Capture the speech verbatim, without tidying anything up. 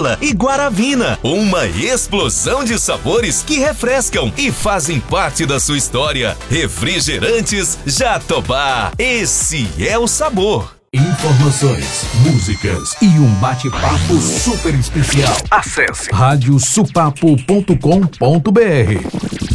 Stella e Guaravina. Uma explosão de sabores que refrescam e fazem parte da sua história. Refrigerantes Jatobá. Esse é o sabor. Informações, músicas e um bate-papo super especial. Acesse rádio supapo ponto com ponto br.